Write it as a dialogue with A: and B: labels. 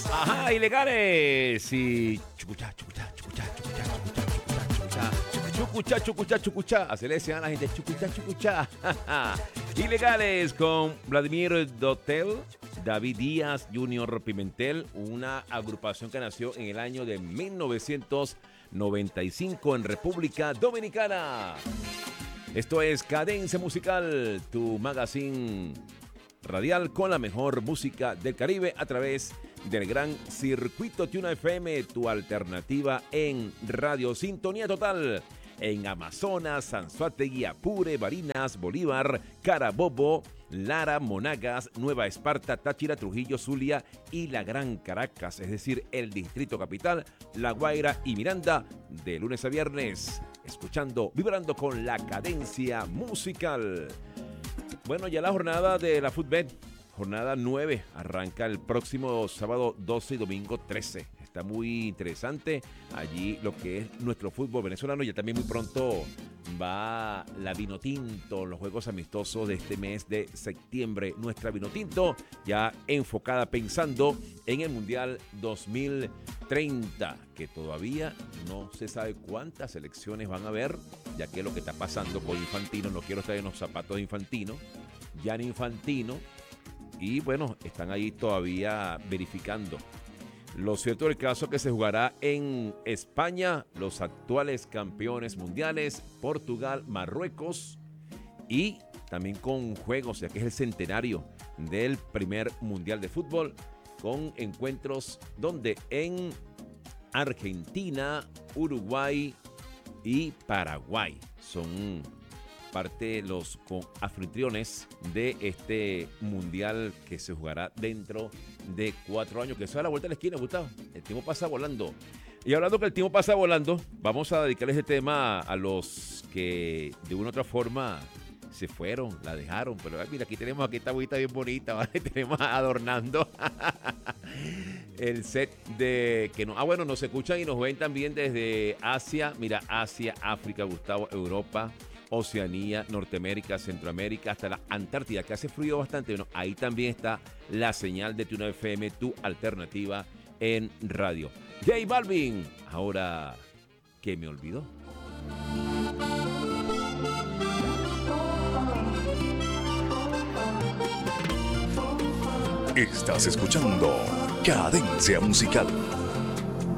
A: Ajá, ilegales. Y chucuchá, chucuchá, chucuchá, chucuchá, chucuchá, chucuchá, chucuchá, chucuchá, chucuchá, chucuchá. Así le decían a la gente, chucuchá, chucuchá. Ilegales con Vladimir Dotel, David Díaz Jr. Pimentel, una agrupación que nació en el año de 1995 en República Dominicana. Esto es Cadencia Musical, tu magazine radial con la mejor música del Caribe a través del gran circuito Tuna FM, tu alternativa en radio. Sintonía total en Amazonas, Anzoátegui, Apure, Barinas, Bolívar, Carabobo, Lara, Monagas, Nueva Esparta, Táchira, Trujillo, Zulia y la Gran Caracas, es decir, el Distrito Capital, La Guaira y Miranda, de lunes a viernes, escuchando, vibrando con la cadencia musical. Bueno, ya la jornada de la FUTBET, jornada 9, arranca el próximo sábado 12 y domingo 13. Está muy interesante allí lo que es nuestro fútbol venezolano. Ya también muy pronto va la Vinotinto, los juegos amistosos de este mes de septiembre. Nuestra Vinotinto ya enfocada pensando en el Mundial 2030, que todavía no se sabe cuántas selecciones van a haber, ya que lo que está pasando con Infantino, no quiero estar en los zapatos de Infantino, Gianni Infantino, y bueno, están ahí todavía verificando. Lo cierto del caso es que se jugará en España, los actuales campeones mundiales, Portugal, Marruecos, y también con juegos, ya que es el centenario del primer mundial de fútbol, con encuentros donde en Argentina, Uruguay y Paraguay son parte los anfitriones de este mundial que se jugará dentro de 4 años, que eso es a la vuelta de la esquina, Gustavo. El tiempo pasa volando. Y hablando que el tiempo pasa volando, vamos a dedicarle este tema a los que de una u otra forma se fueron, la dejaron, pero mira, aquí tenemos esta agüita bien bonita, ¿vale? Tenemos adornando el set de que no, bueno, nos escuchan y nos ven también desde Asia, mira, Asia, África, Gustavo, Europa, Oceanía, Norteamérica, Centroamérica, hasta la Antártida, que hace frío bastante. Bueno, ahí también está la señal de Tuna FM, tu alternativa en radio. J Balvin, ahora que me olvidó.
B: Estás escuchando Cadencia Musical.